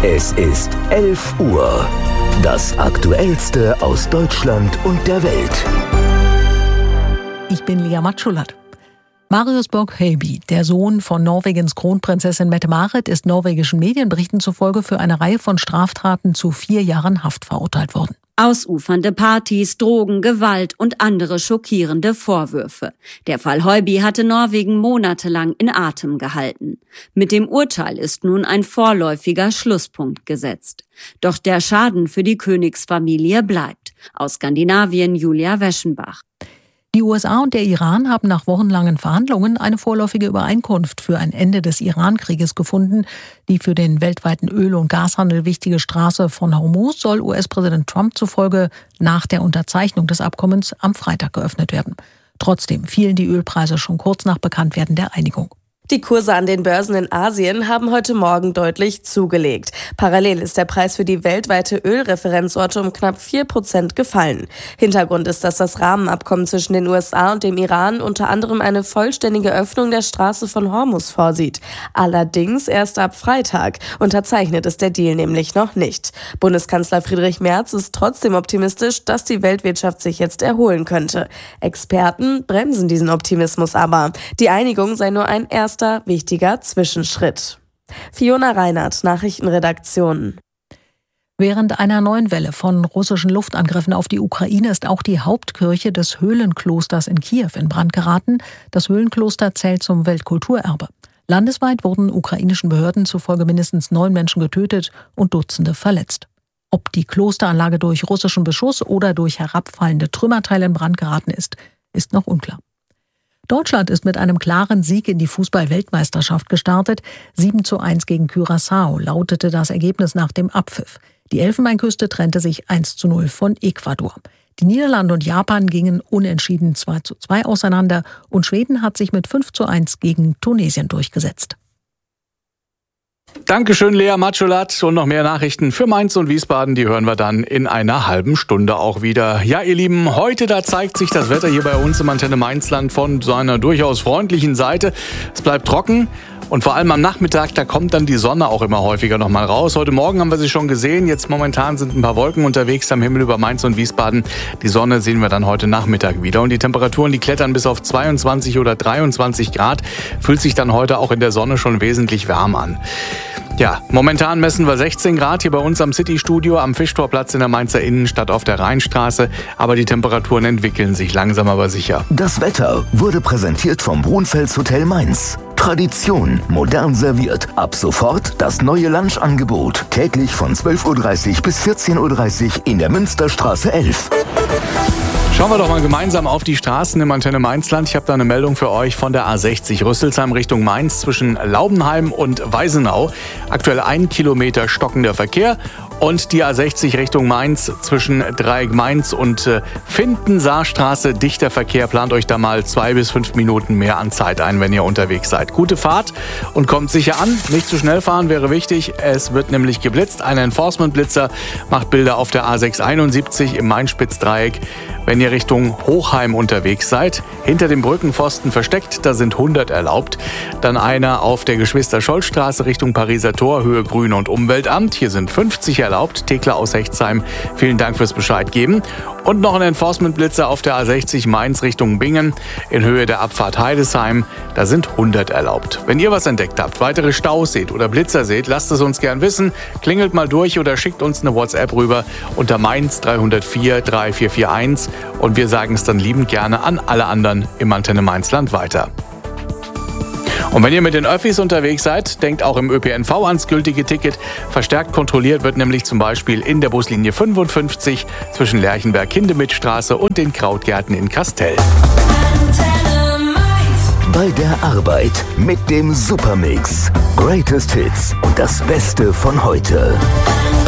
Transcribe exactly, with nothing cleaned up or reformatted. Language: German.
Es ist elf Uhr. Das Aktuellste aus Deutschland und der Welt. Ich bin Lia Matschulat. Marius Borg-Hejby, der Sohn von Norwegens Kronprinzessin Mette-Marit, ist norwegischen Medienberichten zufolge für eine Reihe von Straftaten zu vier Jahren Haft verurteilt worden. Ausufernde Partys, Drogen, Gewalt und andere schockierende Vorwürfe. Der Fall Hejby hatte Norwegen monatelang in Atem gehalten. Mit dem Urteil ist nun ein vorläufiger Schlusspunkt gesetzt. Doch der Schaden für die Königsfamilie bleibt. Aus Skandinavien Julia Weschenbach. Die U S A und der Iran haben nach wochenlangen Verhandlungen eine vorläufige Übereinkunft für ein Ende des Iran-Krieges gefunden. Die für den weltweiten Öl- und Gashandel wichtige Straße von Hormuz soll U S-Präsident Trump zufolge nach der Unterzeichnung des Abkommens am Freitag geöffnet werden. Trotzdem fielen die Ölpreise schon kurz nach Bekanntwerden der Einigung. Die Kurse an den Börsen in Asien haben heute Morgen deutlich zugelegt. Parallel ist der Preis für die weltweite Ölreferenzorte um knapp vier Prozent gefallen. Hintergrund ist, dass das Rahmenabkommen zwischen den U S A und dem Iran unter anderem eine vollständige Öffnung der Straße von Hormuz vorsieht. Allerdings erst ab Freitag. Unterzeichnet ist der Deal nämlich noch nicht. Bundeskanzler Friedrich Merz ist trotzdem optimistisch, dass die Weltwirtschaft sich jetzt erholen könnte. Experten bremsen diesen Optimismus aber. Die Einigung sei nur ein erster wichtiger Zwischenschritt. Fiona Reinhardt, Nachrichtenredaktion. Während einer neuen Welle von russischen Luftangriffen auf die Ukraine ist auch die Hauptkirche des Höhlenklosters in Kiew in Brand geraten. Das Höhlenkloster zählt zum Weltkulturerbe. Landesweit wurden ukrainischen Behörden zufolge mindestens neun Menschen getötet und Dutzende verletzt. Ob die Klosteranlage durch russischen Beschuss oder durch herabfallende Trümmerteile in Brand geraten ist, ist noch unklar. Deutschland ist mit einem klaren Sieg in die Fußball-Weltmeisterschaft gestartet. sieben zu eins gegen Curaçao lautete das Ergebnis nach dem Abpfiff. Die Elfenbeinküste trennte sich eins zu null von Ecuador. Die Niederlande und Japan gingen unentschieden zwei zu zwei auseinander und Schweden hat sich mit fünf zu eins gegen Tunesien durchgesetzt. Dankeschön, Lea Matschulat. Und noch mehr Nachrichten für Mainz und Wiesbaden, die hören wir dann in einer halben Stunde auch wieder. Ja, ihr Lieben, heute da zeigt sich das Wetter hier bei uns im Antenne Mainzland von seiner durchaus freundlichen Seite. Es bleibt trocken. Und vor allem am Nachmittag, da kommt dann die Sonne auch immer häufiger noch mal raus. Heute Morgen haben wir sie schon gesehen. Jetzt momentan sind ein paar Wolken unterwegs am Himmel über Mainz und Wiesbaden. Die Sonne sehen wir dann heute Nachmittag wieder. Und die Temperaturen, die klettern bis auf zweiundzwanzig oder dreiundzwanzig Grad. Fühlt sich dann heute auch in der Sonne schon wesentlich warm an. Ja, momentan messen wir sechzehn Grad hier bei uns am City-Studio am Fischtorplatz in der Mainzer Innenstadt auf der Rheinstraße. Aber die Temperaturen entwickeln sich langsam aber sicher. Das Wetter wurde präsentiert vom Brunfels Hotel Mainz. Tradition, modern serviert. Ab sofort das neue Lunchangebot. Täglich von zwölf Uhr dreißig bis vierzehn Uhr dreißig in der Münsterstraße elf. Schauen wir doch mal gemeinsam auf die Straßen im Antenne Mainzland. Ich habe da eine Meldung für euch von der A sechzig Rüsselsheim Richtung Mainz zwischen Laubenheim und Weisenau. Aktuell ein Kilometer stockender Verkehr. Und die A sechzig Richtung Mainz zwischen Dreieck Mainz und äh, Findensaarstraße. Dichter Verkehr, plant euch da mal zwei bis fünf Minuten mehr an Zeit ein, wenn ihr unterwegs seid. Gute Fahrt und kommt sicher an. Nicht zu schnell fahren wäre wichtig. Es wird nämlich geblitzt. Ein Enforcement-Blitzer macht Bilder auf der A sechshunderteinundsiebzig im Main-Spitz-Dreieck. Wenn ihr Richtung Hochheim unterwegs seid, hinter dem Brückenpfosten versteckt, da sind hundert erlaubt. Dann einer auf der Geschwister-Scholl-Straße Richtung Pariser Tor, Höhe Grün- und Umweltamt. Hier sind fünfzig erlaubt. Thekla aus Hechtsheim, vielen Dank fürs Bescheid geben. Und noch ein Enforcement-Blitzer auf der A sechzig Mainz Richtung Bingen in Höhe der Abfahrt Heidesheim. Da sind hundert erlaubt. Wenn ihr was entdeckt habt, weitere Staus seht oder Blitzer seht, lasst es uns gern wissen. Klingelt mal durch oder schickt uns eine WhatsApp rüber unter Mainz drei null vier drei vier vier eins. Und wir sagen es dann liebend gerne an alle anderen im Antenne Mainzland weiter. Und wenn ihr mit den Öffis unterwegs seid, denkt auch im Ö P N V ans gültige Ticket. Verstärkt kontrolliert wird nämlich zum Beispiel in der Buslinie fünfundfünfzig zwischen Lerchenberg-Hindemithstraße und den Krautgärten in Kastel. Bei der Arbeit mit dem Supermix. Greatest Hits und das Beste von heute.